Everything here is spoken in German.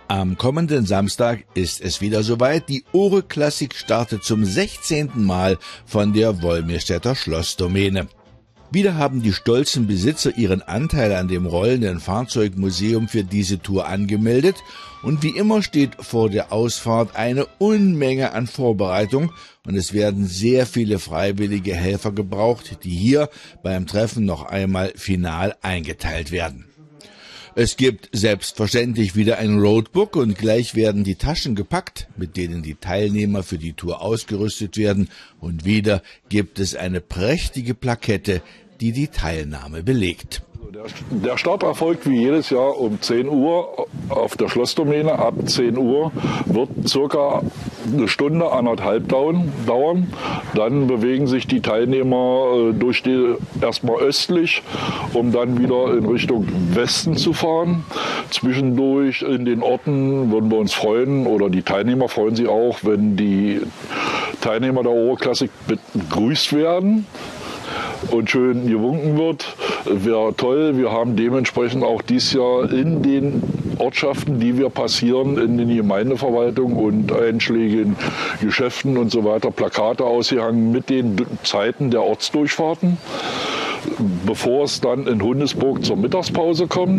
Am kommenden Samstag ist es wieder soweit. Die Ore Klassik startet zum 16. Mal von der Wolmirstädter Schlossdomäne. Wieder haben die stolzen Besitzer ihren Anteil an dem rollenden Fahrzeugmuseum für diese Tour angemeldet und wie immer steht vor der Ausfahrt eine Unmenge an Vorbereitung und es werden sehr viele freiwillige Helfer gebraucht, die hier beim Treffen noch einmal final eingeteilt werden. Es gibt selbstverständlich wieder ein Roadbook und gleich werden die Taschen gepackt, mit denen die Teilnehmer für die Tour ausgerüstet werden. Und wieder gibt es eine prächtige Plakette, die die Teilnahme belegt. Der Start erfolgt wie jedes Jahr um 10 Uhr auf der Schlossdomäne. Ab 10 Uhr wird circa eine Stunde, 1,5 dauern. Dann bewegen sich die Teilnehmer erstmal östlich, um dann wieder in Richtung Westen zu fahren. Zwischendurch in den Orten würden wir uns freuen, oder die Teilnehmer freuen sich auch, wenn die Teilnehmer der Ore Klassik begrüßt werden und schön gewunken wird. Wäre toll. Wir haben dementsprechend auch dieses Jahr in den Ortschaften, die wir passieren, in den Gemeindeverwaltungen und einschlägigen Geschäften und so weiter, Plakate ausgehangen mit den Zeiten der Ortsdurchfahrten, bevor es dann in Hundesburg zur Mittagspause kommt.